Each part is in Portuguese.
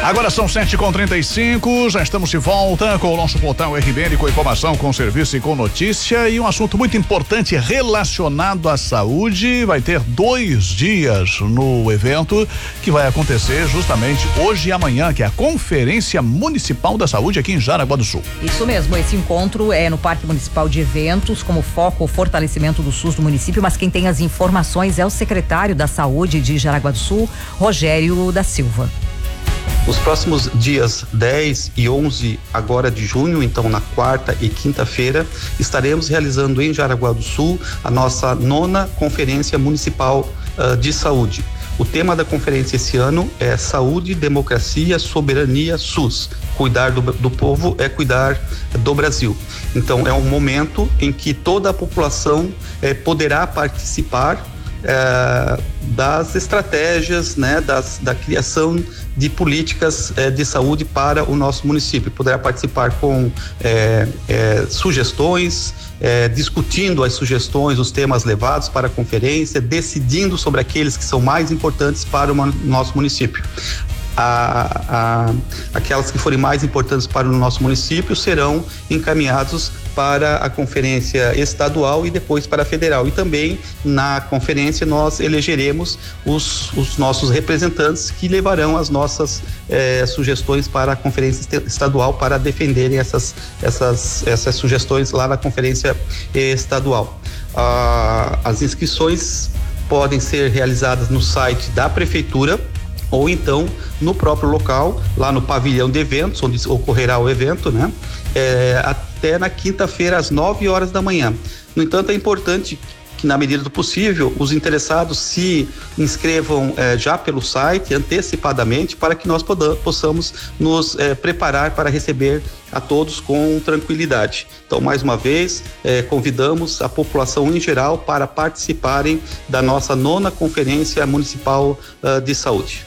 Agora são 7h35, já estamos de volta com o nosso portal RBN, com informação, com serviço e com notícia, e um assunto muito importante relacionado à saúde. Vai ter 2 dias no evento que vai acontecer justamente hoje e amanhã, que é a Conferência Municipal da Saúde aqui em Jaraguá do Sul. Isso mesmo, esse encontro é no Parque Municipal de Eventos, como foco o fortalecimento do SUS do município, mas quem tem as informações é o secretário da Saúde de Jaraguá do Sul, Rogério da Silva. Os próximos dias 10 e 11 agora de junho, então na quarta e quinta-feira, estaremos realizando em Jaraguá do Sul a nossa 9ª Conferência Municipal de Saúde. O tema da conferência esse ano é Saúde, Democracia, Soberania, SUS. Cuidar do povo é cuidar do Brasil. Então é um momento em que toda a população poderá participar das estratégias, né, da criação de políticas de saúde para o nosso município. Poderá participar com sugestões, discutindo as sugestões, os temas levados para a conferência, decidindo sobre aqueles que são mais importantes para o nosso município. Aquelas que forem mais importantes para o nosso município serão encaminhados para a conferência estadual e depois para a federal. E também na conferência nós elegeremos os nossos representantes que levarão as nossas sugestões para a conferência estadual para defenderem essas sugestões lá na conferência estadual. As inscrições podem ser realizadas no site da prefeitura ou então no próprio local, lá no pavilhão de eventos, onde ocorrerá o evento, né? Até na quinta-feira, às 9 horas da manhã. No entanto, é importante que, na medida do possível, os interessados se inscrevam já pelo site, antecipadamente, para que nós possamos nos preparar para receber a todos com tranquilidade. Então, mais uma vez, convidamos a população em geral para participarem da nossa 9ª Conferência Municipal de Saúde.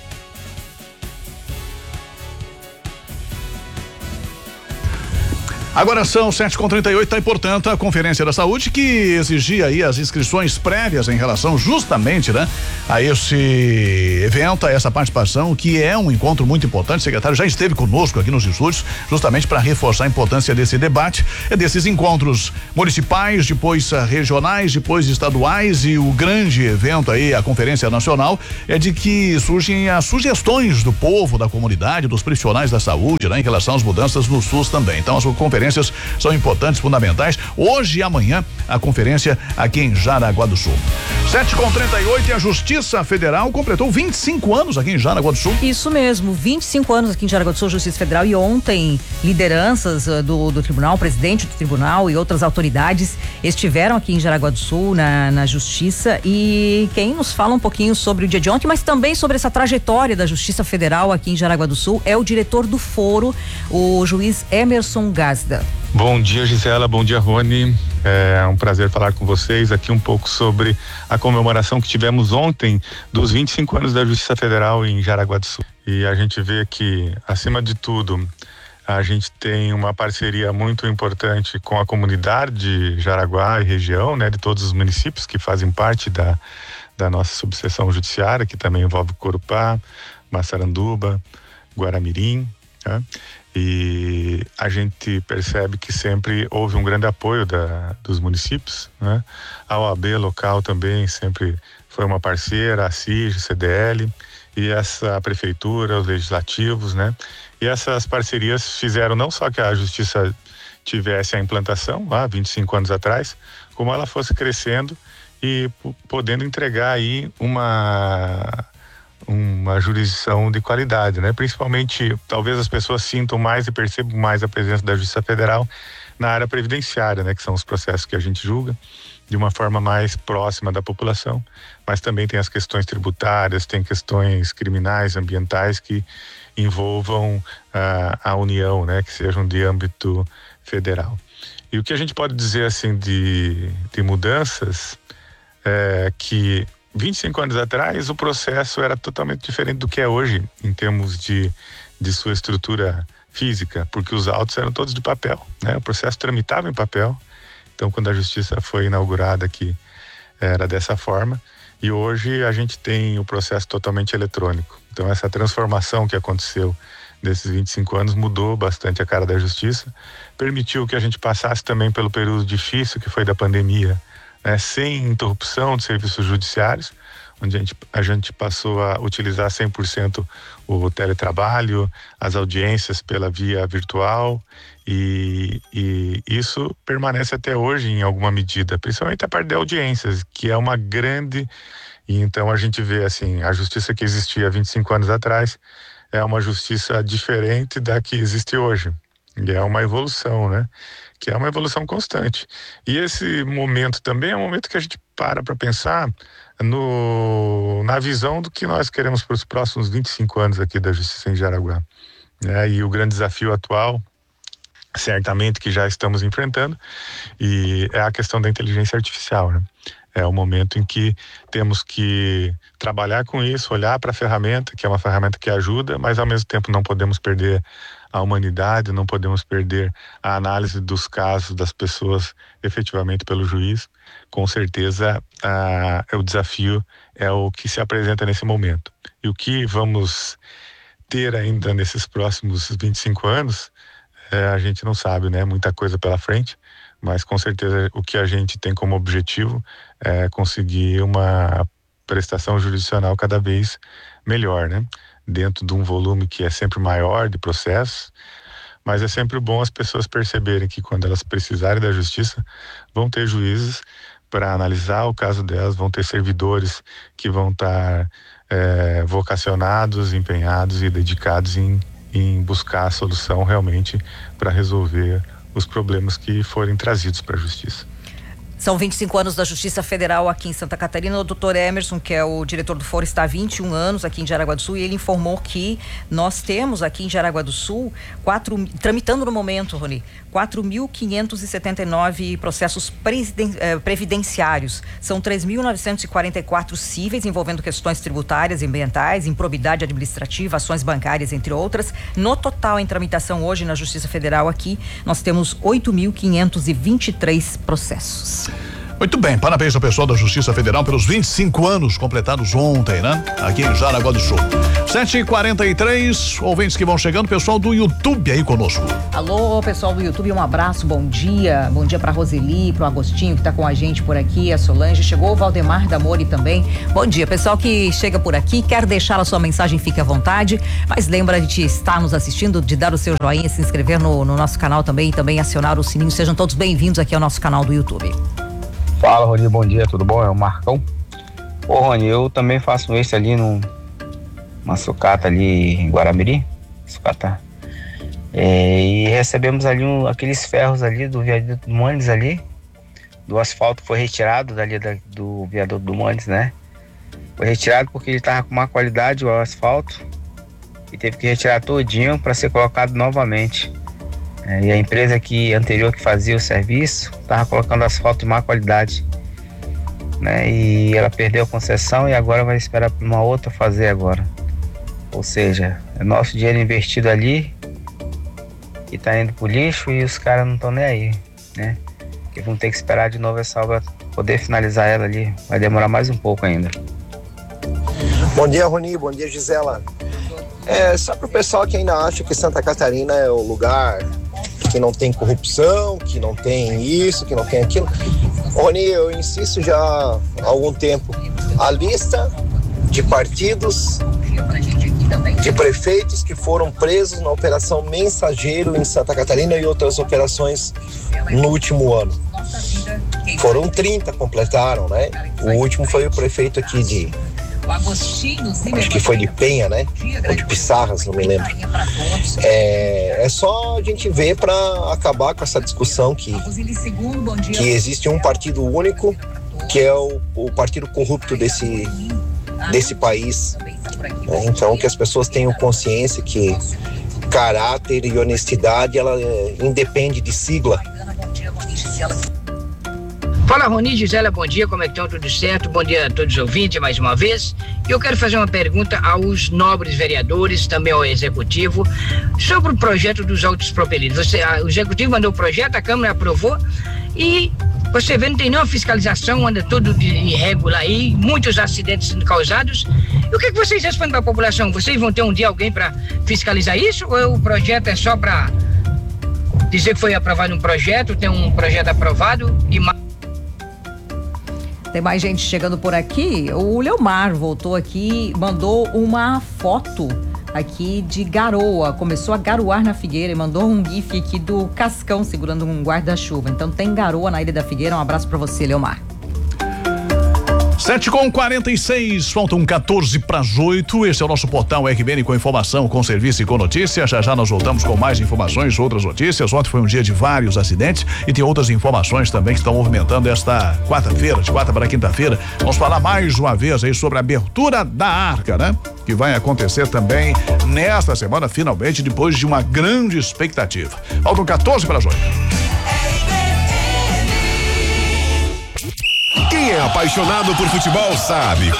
Agora são 7h38, tá, portanto, a Conferência da Saúde, que exigia aí as inscrições prévias em relação justamente, né, a esse evento, a essa participação, que é um encontro muito importante. O secretário já esteve conosco aqui nos estúdios, justamente para reforçar a importância desse debate, desses encontros municipais, depois regionais, depois estaduais, e o grande evento aí, a Conferência Nacional, é de que surgem as sugestões do povo, da comunidade, dos profissionais da saúde, né, em relação às mudanças no SUS também. Então, as conferências são importantes, fundamentais. Hoje e amanhã a conferência aqui em Jaraguá do Sul. 7h38, e a Justiça Federal completou 25 anos aqui em Jaraguá do Sul. Isso mesmo, 25 anos aqui em Jaraguá do Sul, Justiça Federal, e ontem lideranças do tribunal, presidente do tribunal e outras autoridades estiveram aqui em Jaraguá do Sul na Justiça, e quem nos fala um pouquinho sobre o dia de ontem, mas também sobre essa trajetória da Justiça Federal aqui em Jaraguá do Sul, é o diretor do foro, o juiz Emerson Gazda. Bom dia, Gisela, bom dia, Rony. É um prazer falar com vocês aqui um pouco sobre a comemoração que tivemos ontem dos 25 anos da Justiça Federal em Jaraguá do Sul. E a gente vê que, acima de tudo, a gente tem uma parceria muito importante com a comunidade de Jaraguá e região, né, de todos os municípios que fazem parte da nossa subseção judiciária, que também envolve Corupá, Massaranduba, Guaramirim, né? E a gente percebe que sempre houve um grande apoio dos municípios, né? A OAB local também sempre foi uma parceira, a CIG, CDL, e a prefeitura, os legislativos, né? E essas parcerias fizeram não só que a justiça tivesse a implantação há 25 anos atrás, como ela fosse crescendo e podendo entregar aí uma jurisdição de qualidade, né? Principalmente, talvez as pessoas sintam mais e percebam mais a presença da Justiça Federal na área previdenciária, né? Que são os processos que a gente julga de uma forma mais próxima da população, mas também tem as questões tributárias, tem questões criminais, ambientais que envolvam a União, né? Que sejam de âmbito federal. E o que a gente pode dizer, assim, de mudanças é que 25 anos atrás, o processo era totalmente diferente do que é hoje, em termos de sua estrutura física, porque os autos eram todos de papel, né? O processo tramitava em papel. Então, quando a justiça foi inaugurada aqui, era dessa forma. E hoje a gente tem o processo totalmente eletrônico. Então, essa transformação que aconteceu desses 25 anos mudou bastante a cara da justiça, permitiu que a gente passasse também pelo período difícil que foi da pandemia, né, sem interrupção de serviços judiciários, onde a gente passou a utilizar 100% o teletrabalho, as audiências pela via virtual, e isso permanece até hoje em alguma medida, principalmente a parte de audiências, que é uma grande... E então a gente vê assim, a justiça que existia há 25 anos atrás é uma justiça diferente da que existe hoje. E é uma evolução, né? Que é uma evolução constante. E esse momento também é um momento que a gente para pensar na visão do que nós queremos para os próximos 25 anos aqui da Justiça em Jaraguá. E o grande desafio atual, certamente que já estamos enfrentando, e é a questão da inteligência artificial, né? É o momento em que temos que trabalhar com isso, olhar para a ferramenta, que é uma ferramenta que ajuda, mas ao mesmo tempo não podemos perder a humanidade, não podemos perder a análise dos casos das pessoas efetivamente pelo juiz. Com certeza, o desafio é o que se apresenta nesse momento. E o que vamos ter ainda nesses próximos 25 anos, a gente não sabe, né? Muita coisa pela frente, mas com certeza o que a gente tem como objetivo é conseguir uma prestação jurisdicional cada vez melhor, né? Dentro de um volume que é sempre maior de processos, mas é sempre bom as pessoas perceberem que quando elas precisarem da justiça, vão ter juízes para analisar o caso delas, vão ter servidores que vão estar vocacionados, empenhados e dedicados em buscar a solução realmente para resolver os problemas que forem trazidos para a justiça. São 25 anos da Justiça Federal aqui em Santa Catarina. O doutor Emerson, que é o diretor do foro, está há 21 anos aqui em Jaraguá do Sul, e ele informou que nós temos aqui em Jaraguá do Sul, tramitando no momento, Rony, 4.579 processos previdenciários. São 3.944 cíveis, envolvendo questões tributárias, ambientais, improbidade administrativa, ações bancárias, entre outras. No total, em tramitação hoje na Justiça Federal aqui, nós temos 8.523 processos. Muito bem, parabéns ao pessoal da Justiça Federal pelos 25 anos completados ontem, né? Aqui em Jaraguá do Sul. 7h43, ouvintes que vão chegando, pessoal do YouTube aí conosco. Alô, pessoal do YouTube, um abraço, bom dia pra Roseli, pro Agostinho que tá com a gente por aqui, a Solange, chegou o Valdemar Damori também. Bom dia, pessoal que chega por aqui, quer deixar a sua mensagem, fique à vontade, mas lembra de estar nos assistindo, de dar o seu joinha, se inscrever no nosso canal também, e também acionar o sininho. Sejam todos bem-vindos aqui ao nosso canal do YouTube. Fala, Rony, bom dia, tudo bom? É o Marcão. Ô, Rony, eu também faço isso ali numa sucata ali em Guaramirim, sucata. E recebemos ali aqueles ferros ali do viaduto do Mandes ali, do asfalto foi retirado dali do viaduto do Mandes, né? Foi retirado porque ele tava com má qualidade, o asfalto, e teve que retirar todinho para ser colocado novamente. E a empresa anterior que fazia o serviço estava colocando asfalto de má qualidade, né? E ela perdeu a concessão e agora vai esperar para uma outra fazer agora. Ou seja, é nosso dinheiro investido ali e está indo pro lixo e os caras não estão nem aí, né? Porque vão ter que esperar de novo essa obra poder finalizar ela ali. Vai demorar mais um pouco ainda. Bom dia, Rony. Bom dia, Gisela. Só para o pessoal que ainda acha que Santa Catarina é o lugar que não tem corrupção, que não tem isso, que não tem aquilo. Rony, eu insisto já há algum tempo. A lista de partidos, de prefeitos que foram presos na Operação Mensageiro em Santa Catarina e outras operações no último ano. Foram 30, completaram, né? O último foi o prefeito aqui acho que foi de Penha, né? Ou de Pissarras, não me lembro. É só a gente ver para acabar com essa discussão que existe um partido único, que é o partido corrupto desse país. Então, que as pessoas tenham consciência que caráter e honestidade, ela independe de sigla. Fala, Rony, Gisela, bom dia, como é que estão? Tudo certo? Bom dia a todos os ouvintes, mais uma vez. Eu quero fazer uma pergunta aos nobres vereadores, também ao Executivo, sobre o projeto dos autos propelidos. O Executivo mandou o projeto, a Câmara aprovou, e Você vê, não tem nenhuma fiscalização, anda tudo irregular aí, muitos acidentes sendo causados. E o que vocês respondem para a população? Vocês vão ter um dia alguém para fiscalizar isso? Ou o projeto é só para dizer que foi aprovado um projeto, tem um projeto aprovado e mais... Tem mais gente chegando por aqui. O Leomar voltou aqui, mandou uma foto aqui de garoa, começou a garoar na Figueira e mandou um gif aqui do Cascão segurando um guarda-chuva. Então tem garoa na Ilha da Figueira. Um abraço pra você, Leomar. 7:46, faltam 14 para as 8. Este é o nosso portal RBN com informação, com serviço e com notícia. Já nós voltamos com mais informações, outras notícias. Ontem foi um dia de vários acidentes e tem outras informações também que estão movimentando esta quarta-feira, de quarta para quinta-feira. Vamos falar mais uma vez aí sobre a abertura da Arca, né? Que vai acontecer também nesta semana, finalmente, depois de uma grande expectativa. Faltam 14 para as 8. Quem é apaixonado por futebol sabe.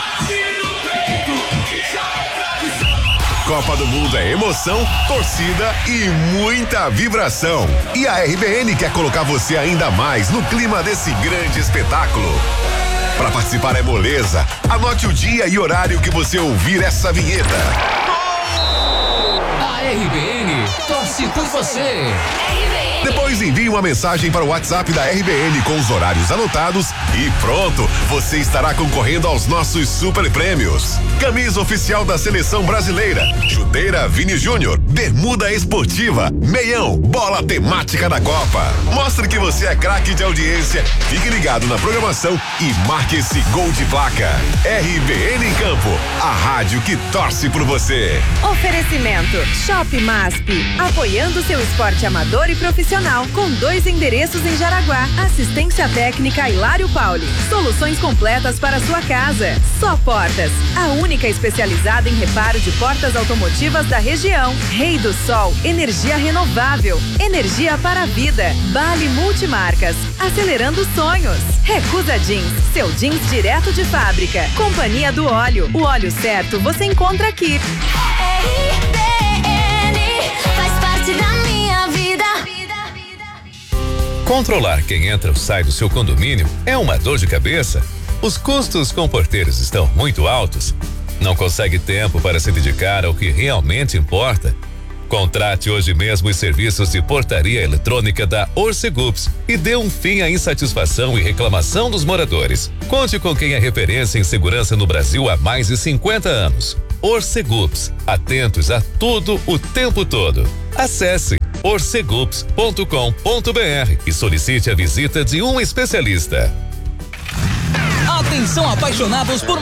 Copa do Mundo é emoção, torcida e muita vibração. E a RBN quer colocar você ainda mais no clima desse grande espetáculo. Para participar é moleza. Anote o dia e horário que você ouvir essa vinheta. A RBN torce por você. Depois envie uma mensagem para o WhatsApp da RBN com os horários anotados e pronto, você estará concorrendo aos nossos super prêmios. Camisa oficial da Seleção Brasileira, chuteira Vini Júnior, bermuda esportiva, meião, bola temática da Copa. Mostre que você é craque de audiência, fique ligado na programação e marque esse gol de placa. RBN em Campo, a rádio que torce por você. Oferecimento Shop MASP, apoiando seu esporte amador e profissional, com 2 endereços em Jaraguá. Assistência técnica Hilário Pauli. Soluções completas para sua casa. Só Portas, a única especializada em reparo de portas automotivas da região. Rei do Sol, energia renovável, energia para a vida. Bali Multimarcas, acelerando sonhos. Recusa Jeans, seu jeans direto de fábrica. Companhia do Óleo, o óleo certo você encontra aqui. RBN faz parte da minha vida. Controlar quem entra ou sai do seu condomínio é uma dor de cabeça. Os custos com porteiros estão muito altos. Não consegue tempo para se dedicar ao que realmente importa? Contrate hoje mesmo os serviços de portaria eletrônica da Orcegups e dê um fim à insatisfação e reclamação dos moradores. Conte com quem é referência em segurança no Brasil há mais de 50 anos. Orcegups, atentos a tudo o tempo todo. Acesse orcegups.com.br e solicite a visita de um especialista. Atenção, apaixonados por